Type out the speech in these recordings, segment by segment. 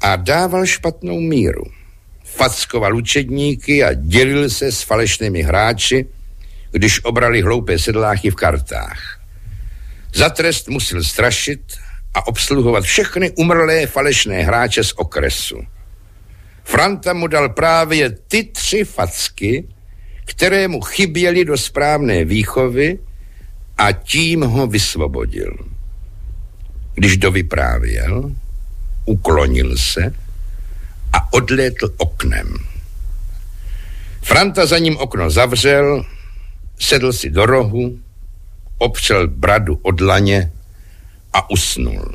a dával špatnou míru. Fackoval učedníky a dělil se s falešnými hráči, když obrali hloupé sedláky v kartách. Za trest musel strašit a obsluhovat všechny umrlé falešné hráče z okresu. Franta mu dal právě ty 3 facky, které mu chyběly do správné výchovy, a tím ho vysvobodil. Když dovyprávěl, uklonil se a odlétl oknem. Franta za ním okno zavřel, sedl si do rohu, opřel bradu o dlaně a usnul.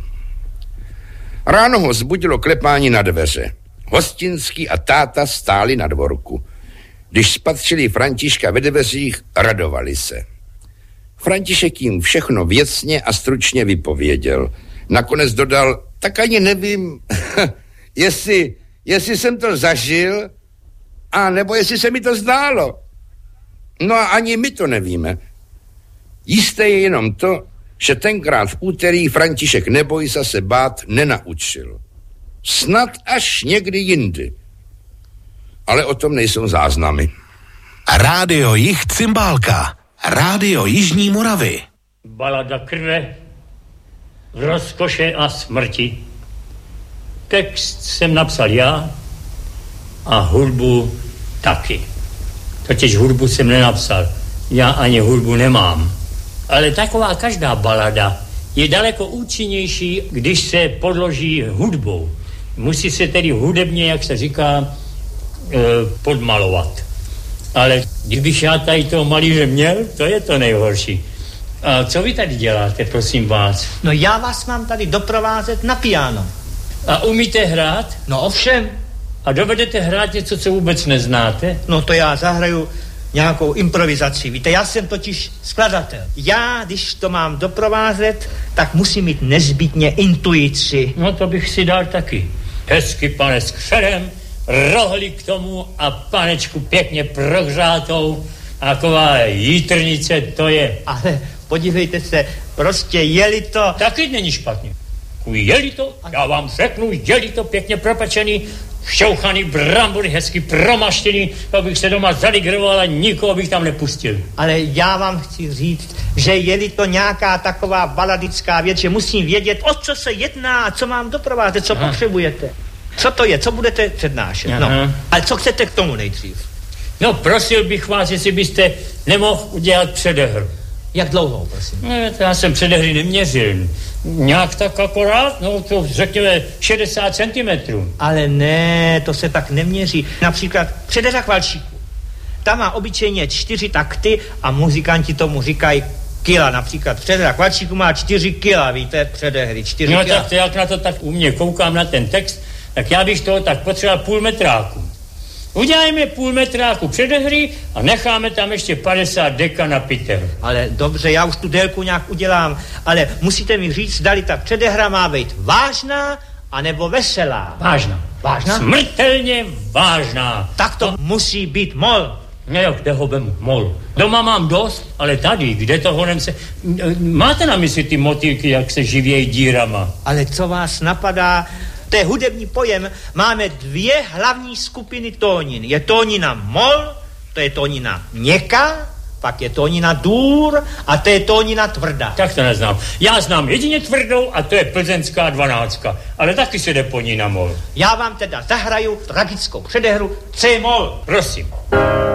Ráno ho zbudilo klepání na dveře. Hostinský a táta stáli na dvorku. Když spatřili Františka ve dveřích, radovali se. František jim všechno věcně a stručně vypověděl. Nakonec dodal, tak ani nevím, jestli jsem to zažil, a nebo jestli se mi to zdálo. No a ani my to nevíme. Jisté je jenom to, že tenkrát v úterý František Nebojsa se bát nenaučil. Snad až někdy jindy. Ale o tom nejsou záznamy. Rádio Jih Cymbálka. Rádio Jižní Moravy. Balada krve, rozkoše a smrti. Text jsem napsal já a hudbu taky. Totiž hudbu jsem nenapsal. Já ani hudbu nemám. Ale taková každá balada je daleko účinnější, když se podloží hudbou. Musí se tedy hudebně, jak se říká, podmalovat. Ale kdybych já tady toho malíře měl, to je to nejhorší. A co vy tady děláte, prosím vás? No já vás mám tady doprovázet na piano. A umíte hrát? No ovšem. A dovedete hrát něco, co vůbec neznáte? No to já zahraju nějakou improvizaci. Víte, já jsem totiž skladatel. Já, když to mám doprovázet, tak musím mít nezbytně intuici. No to bych si dal taky. Hezky, pane, s křerem, rohli k tomu a panečku pěkně prohřátou. Taková jitrnice to je. Ale podívejte se, prostě jeli to... Taky není špatně. Jeli to, já vám řeknu, jeli to pěkně propečený, šťouchaný brambory, hezky promaštěný, tak bych se doma zaligroval a nikoho bych tam nepustil. Ale já vám chci říct, že je-li to nějaká taková baladická věc, že musím vědět, o co se jedná a co mám doprovázet, co potřebujete. Co to je, co budete přednášet. No, ale co chcete k tomu nejdřív? No, prosil bych vás, jestli byste nemohl udělat předehru. Jak dlouho, prosím? No, já jsem předehry neměřil. Nějak tak akorát, no to řekněme 60 centimetrů. Ale ne, to se tak neměří. Například předehra Chvalčíku. Ta má obyčejně 4 takty a muzikanti tomu říkají kila. Například předehra Chvalčíku má 4 kila, víte, předehry 4 no, kila. No tak to, jak na to tak u mě koukám na ten text, tak já bych toho tak potřeboval půl metráku. Uděláme půl metráku předehry a necháme tam ještě 50 deka na piteru. Ale dobře, já už tu délku nějak udělám, ale musíte mi říct, zdali ta předehra má být vážná anebo veselá. Vážná. Vážná? Smrtelně vážná. Tak to musí být mol. No jo, kde ho vemu? Mol. Doma mám dost, ale tady, kde to honem se... Máte na mysli ty motýlky, jak se živějí dírama? Ale co vás napadá... To je hudební pojem. Máme 2 hlavní skupiny tónin. Je tónina mol, to je tónina měkká, pak je tónina dur a to je tónina tvrdá. Tak to neznám. Já znám jedině tvrdou a to je plzeňská 12. Ale taky se jde po ní na mol. Já vám teda zahraju tragickou předehru C-mol. Prosím.